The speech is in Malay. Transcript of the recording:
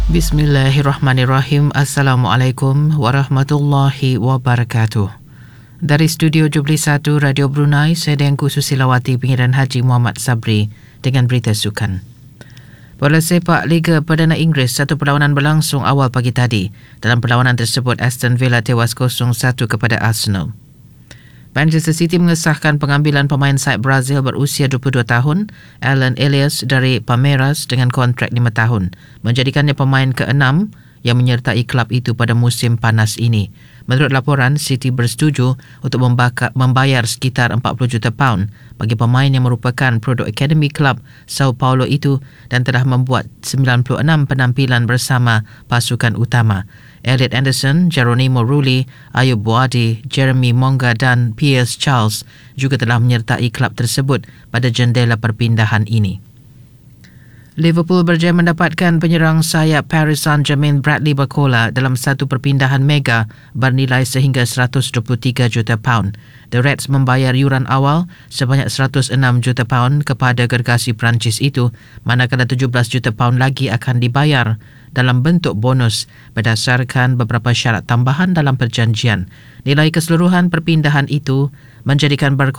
Bismillahirrahmanirrahim. Assalamualaikum warahmatullahi wabarakatuh. Dari studio Jubli 1 Radio Brunei, saya Dengku Susilawati, Pengiran Haji Muhammad Sabri dengan berita sukan. Bola sepak Liga Perdana Inggeris, satu perlawanan berlangsung awal pagi tadi. Dalam perlawanan tersebut, Aston Villa tewas 0-1 kepada Arsenal. Manchester City mengesahkan pengambilan pemain side Brazil berusia 22 tahun, Alan Elias dari Palmeiras dengan kontrak 5 tahun, menjadikannya pemain ke-6 yang menyertai klub itu pada musim panas ini. Menurut laporan, City bersetuju untuk membayar sekitar 40 juta pound bagi pemain yang merupakan produk akademi klub Sao Paulo itu dan telah membuat 96 penampilan bersama pasukan utama. Elliot Anderson, Geronimo Rulli, Ayub Buadi, Jeremy Monga dan Piers Charles juga telah menyertai klub tersebut pada jendela perpindahan ini. Liverpool berjaya mendapatkan penyerang sayap Paris Saint-Germain Bradley Barcola dalam satu perpindahan mega bernilai sehingga 123 juta pound. The Reds membayar yuran awal sebanyak 106 juta pound kepada gergasi Perancis itu, manakala 17 juta pound lagi akan dibayar dalam bentuk bonus berdasarkan beberapa syarat tambahan dalam perjanjian. Nilai keseluruhan perpindahan itu menjadikan